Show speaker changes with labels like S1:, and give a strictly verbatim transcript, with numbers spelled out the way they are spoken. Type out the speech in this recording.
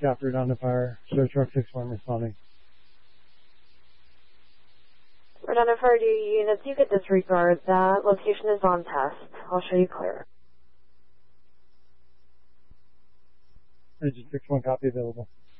S1: Chapter Redondo Fire, Search Truck six one responding.
S2: Redondo Fire, do units, you get disregard. That location is on test. I'll show you clear.
S1: Agent six one, copy available.